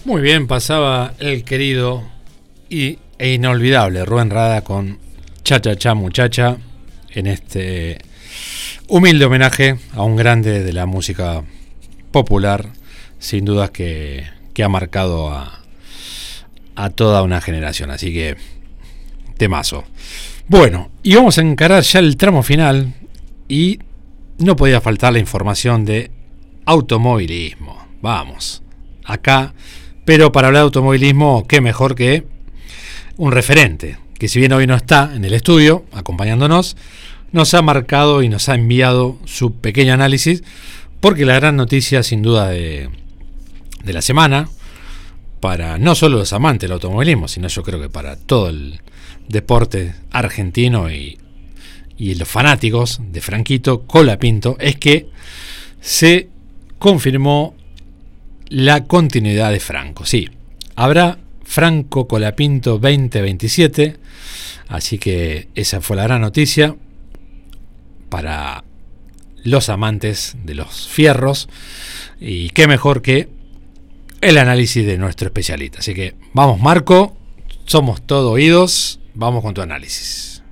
Muy bien, pasaba el querido e inolvidable Rubén Rada con Cha Cha Cha Muchacha en este humilde homenaje a un grande de la música popular, sin dudas que ha marcado a toda una generación, así que temazo. Bueno, y vamos a encarar ya el tramo final y no podía faltar la información de automovilismo. Vamos, acá, pero para hablar de automovilismo, qué mejor que un referente, que si bien hoy no está en el estudio acompañándonos, nos ha marcado y nos ha enviado su pequeño análisis, porque la gran noticia sin duda de la semana, para no solo los amantes del automovilismo, sino yo creo que para todo el deporte argentino y los fanáticos de Franquito Colapinto, es que se confirmó la continuidad de Franco. Sí, habrá Franco Colapinto 2027, así que esa fue la gran noticia para los amantes de los fierros, y qué mejor que el análisis de nuestro especialista. Así que vamos, Marco, somos todo oídos, vamos con tu análisis.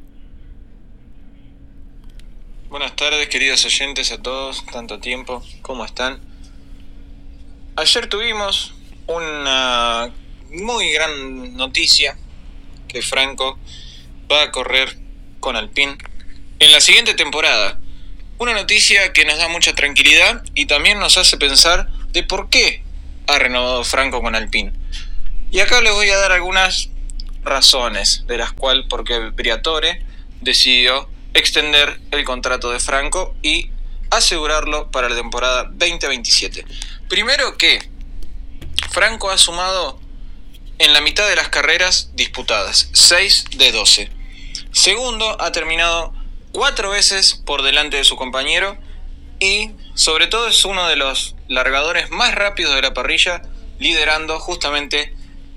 Buenas tardes, queridos oyentes, a todos, tanto tiempo, ¿cómo están? Ayer tuvimos una muy gran noticia, que Franco va a correr con Alpine en la siguiente temporada. Una noticia que nos da mucha tranquilidad y también nos hace pensar de por qué ha renovado Franco con Alpine. Y acá les voy a dar algunas razones de las cuales porque Briatore decidió extender el contrato de Franco y asegurarlo para la temporada 2027. Primero que Franco ha sumado en la mitad de las carreras disputadas, 6 de 12. Segundo, ha terminado 4 veces por delante de su compañero y sobre todo es uno de los largadores más rápidos de la parrilla, liderando justamente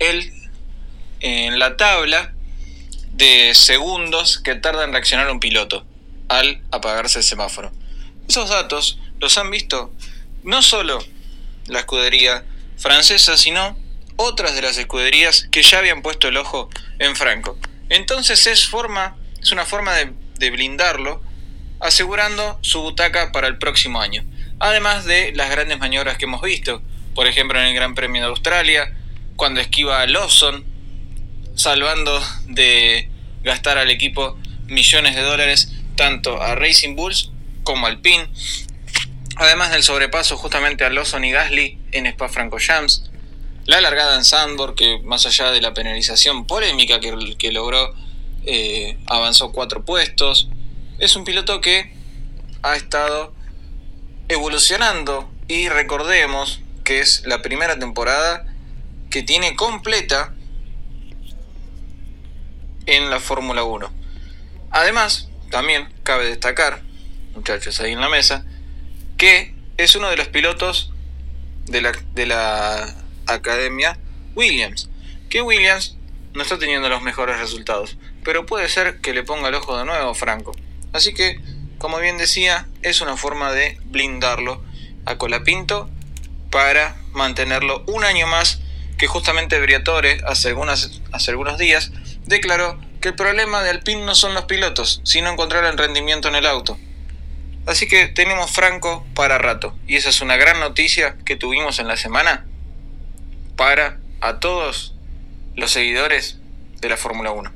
en la tabla de segundos que tarda en reaccionar un piloto al apagarse el semáforo. Esos datos los han visto no solo la escudería francesa, sino otras de las escuderías que ya habían puesto el ojo en Franco. Entonces es una forma de blindarlo, asegurando su butaca para el próximo año. Además de las grandes maniobras que hemos visto, por ejemplo en el Gran Premio de Australia, cuando esquiva a Lawson, salvando de gastar al equipo millones de dólares, tanto a Racing Bulls como a Alpine. Además del sobrepaso justamente a Lawson y Gasly en Spa-Francorchamps, la largada en Zandvoort, que más allá de la penalización polémica que logró, avanzó 4 puestos. Es un piloto que ha estado evolucionando y recordemos que es la primera temporada que tiene completa en la Fórmula 1. Además, también cabe destacar, muchachos ahí en la mesa, que es uno de los pilotos de la Academia Williams, que Williams no está teniendo los mejores resultados, pero puede ser que le ponga el ojo de nuevo a Franco. Así que, como bien decía, es una forma de blindarlo a Colapinto para mantenerlo un año más, que justamente Briatore hace algunos días declaró que el problema de Alpine no son los pilotos, sino encontrar el rendimiento en el auto. Así que tenemos Franco para rato, y esa es una gran noticia que tuvimos en la semana para a todos los seguidores de la Fórmula 1.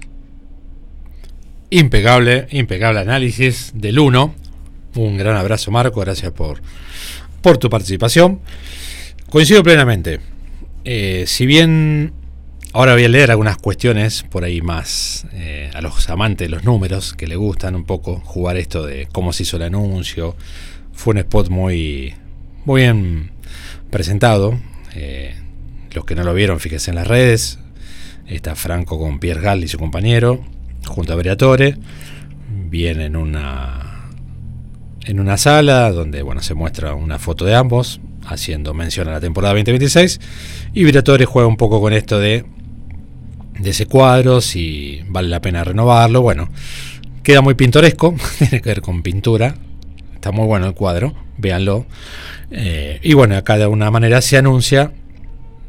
Impecable análisis del 1. Un gran abrazo, Marco, gracias por tu participación. Coincido plenamente. Si bien ahora voy a leer algunas cuestiones por ahí más a los amantes de los números, que le gustan un poco jugar esto de cómo se hizo el anuncio. Fue un spot muy bien presentado. Los que no lo vieron, fíjense en las redes. Está Franco con Pierre Gasly y su compañero junto a Briatore. Viene en una sala donde se muestra una foto de ambos haciendo mención a la temporada 2026, y Briatore juega un poco con esto de ese cuadro, si vale la pena renovarlo. Bueno, queda muy pintoresco, tiene que ver con pintura, está muy bueno el cuadro, véanlo. Y bueno, acá de alguna manera se anuncia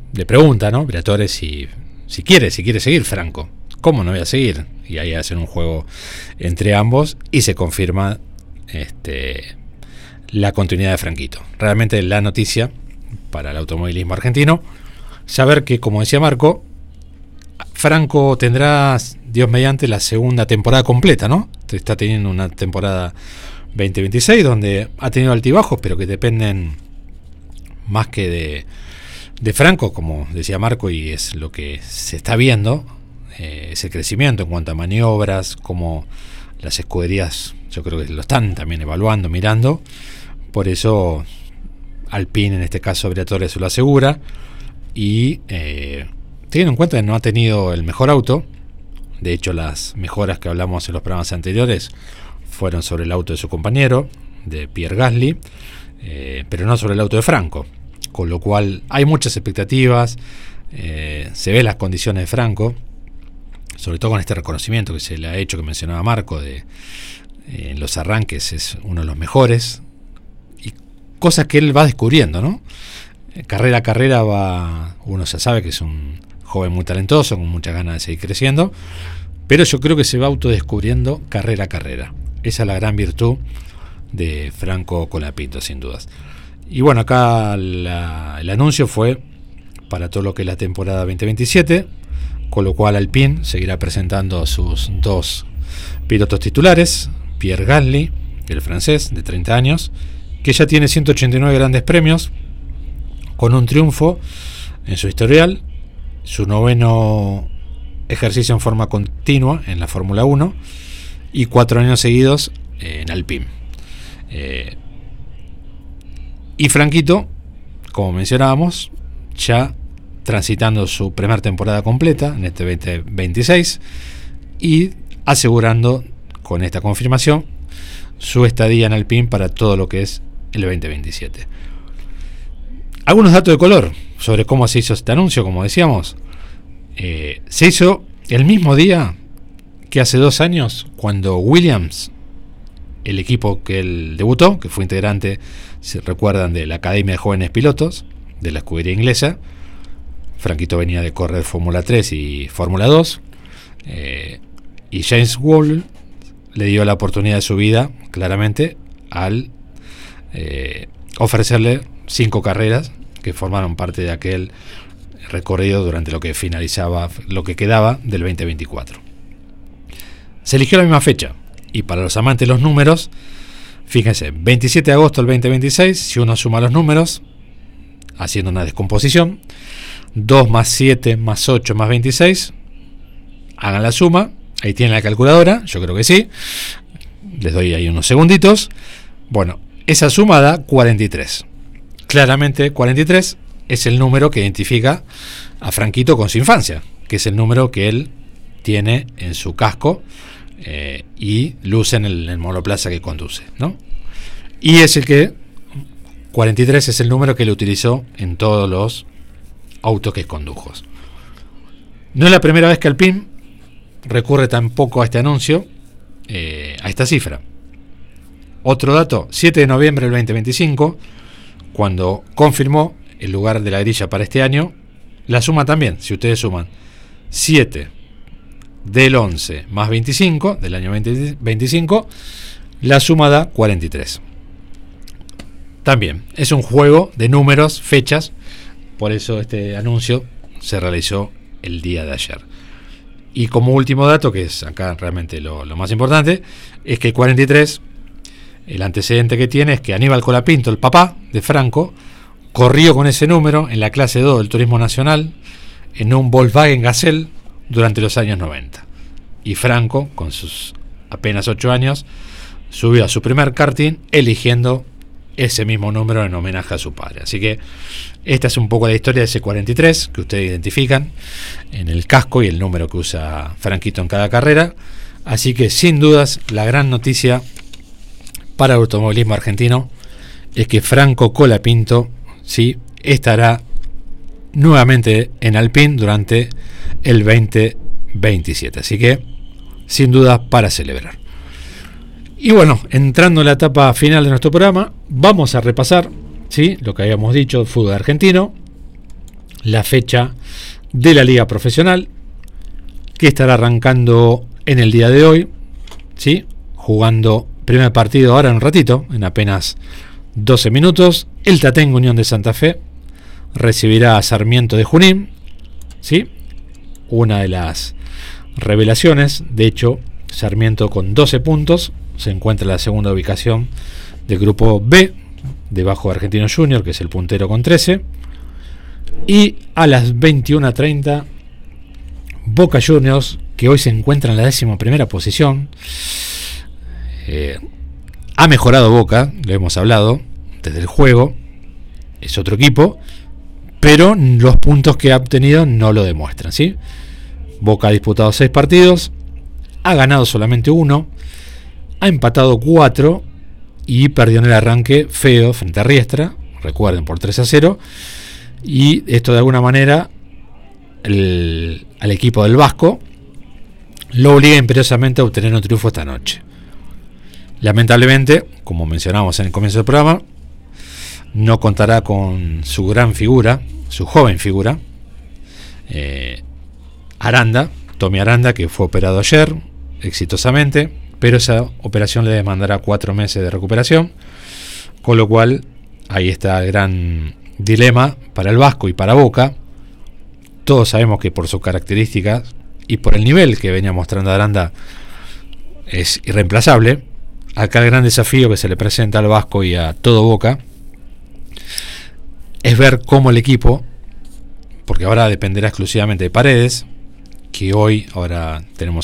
le pregunta, ¿no? Briatore si quiere seguir Franco. ¿Cómo no voy a seguir? Y ahí hacen un juego entre ambos y se confirma la continuidad de Franquito. Realmente la noticia para el automovilismo argentino, saber que, como decía Marco, Franco tendrá, Dios mediante, la segunda temporada completa, ¿no? Está teniendo una temporada 2026 donde ha tenido altibajos, pero que dependen más que de Franco, como decía Marco, y es lo que se está viendo, ese crecimiento en cuanto a maniobras, como las escuderías, yo creo que lo están también evaluando, mirando. Por eso Alpine, en este caso Briatore, se lo asegura, y teniendo en cuenta que no ha tenido el mejor auto. De hecho, las mejoras que hablamos en los programas anteriores fueron sobre el auto de su compañero, de Pierre Gasly, pero no sobre el auto de Franco, con lo cual hay muchas expectativas. Se ve las condiciones de Franco, sobre todo con este reconocimiento que se le ha hecho, que mencionaba Marco, en los arranques es uno de los mejores, y cosas que él va descubriendo, ¿no? Carrera a carrera uno ya sabe que es un joven muy talentoso, con muchas ganas de seguir creciendo, pero yo creo que se va autodescubriendo carrera a carrera. Esa es la gran virtud de Franco Colapinto, sin dudas. Y bueno, acá el anuncio fue para todo lo que es la temporada 2027, con lo cual Alpine seguirá presentando a sus dos pilotos titulares, Pierre Gasly, el francés de 30 años, que ya tiene 189 grandes premios, con un triunfo en su historial, su 9º ejercicio en forma continua en la Fórmula 1 y 4 años seguidos en Alpine. Y Franquito, como mencionábamos, ya transitando su primera temporada completa en este 2026 y asegurando con esta confirmación su estadía en Alpine para todo lo que es el 2027. Algunos datos de color sobre cómo se hizo este anuncio, como decíamos. Se hizo el mismo día que hace 2 años, cuando Williams, el equipo que él debutó, que fue integrante, si recuerdan, de la Academia de Jóvenes Pilotos de la escudería inglesa. Franquito venía de correr Fórmula 3 y Fórmula 2, y James Wall le dio la oportunidad de su vida, claramente, al ofrecerle 5 carreras que formaron parte de aquel recorrido durante lo que finalizaba, lo que quedaba del 2024. Se eligió la misma fecha, y para los amantes de los números, fíjense, 27 de agosto del 2026, si uno suma los números, haciendo una descomposición, 2 más 7 más 8 más 26, hagan la suma, ahí tienen la calculadora, yo creo que sí, les doy ahí unos segunditos. Bueno, esa suma da 43. Claramente 43 es el número que identifica a Franquito con su infancia, que es el número que él tiene en su casco y luce en el monoplaza que conduce, ¿no? Y es el que 43 es el número que él utilizó en todos los autos que condujo. No es la primera vez que Alpine recurre tampoco a este anuncio, a esta cifra. Otro dato, 7 de noviembre del 2025, cuando confirmó el lugar de la grilla para este año, la suma también, si ustedes suman 7 del 11 más 25 del año 2025, la suma da 43. También es un juego de números, fechas, por eso este anuncio se realizó el día de ayer. Y como último dato, que es acá realmente lo más importante, es que 43, el antecedente que tiene es que Aníbal Colapinto, el papá de Franco, corrió con ese número en la clase 2 del Turismo Nacional en un Volkswagen Gazelle durante los años 90. Y Franco, con sus apenas 8 años, subió a su primer karting eligiendo ese mismo número en homenaje a su padre. Así que esta es un poco la historia de ese 43 que ustedes identifican en el casco y el número que usa Franquito en cada carrera. Así que sin dudas la gran noticia para el automovilismo argentino es que Franco Colapinto sí estará nuevamente en Alpine durante el 2027. Así que sin duda para celebrar. Y bueno, entrando en la etapa final de nuestro programa, vamos a repasar, ¿sí?, lo que habíamos dicho, fútbol argentino. la fecha de la liga profesional, que estará arrancando en el día de hoy, ¿sí? Jugando primer partido ahora en un ratito, en apenas 12 minutos. El Tatengo Unión de Santa Fe recibirá a Sarmiento de Junín, ¿sí? Una de las revelaciones. De hecho, Sarmiento con 12 puntos se encuentra en la segunda ubicación del grupo B, debajo de Argentino Junior, que es el puntero con 13. Y a las 21:30, Boca Juniors, que hoy se encuentra en la 11ª posición. Ha mejorado Boca, lo hemos hablado desde el juego, es otro equipo, pero los puntos que ha obtenido no lo demuestran, ¿sí? Boca ha disputado 6 partidos, ha ganado solamente 1, ha empatado 4 y perdió en el arranque feo frente a Riestra, recuerden, por 3-0, y esto de alguna manera al equipo del Vasco lo obliga imperiosamente a obtener un triunfo esta noche. Lamentablemente, como mencionamos en el comienzo del programa, no contará con su gran figura, su joven figura, Aranda, Tommy Aranda, que fue operado ayer exitosamente, pero esa operación le demandará 4 meses de recuperación, con lo cual ahí está el gran dilema para el Vasco y para Boca. Todos sabemos que por sus características y por el nivel que venía mostrando Aranda es irreemplazable. Acá el gran desafío que se le presenta al Vasco y a todo Boca es ver cómo el equipo, porque ahora dependerá exclusivamente de Paredes, que hoy ahora tenemos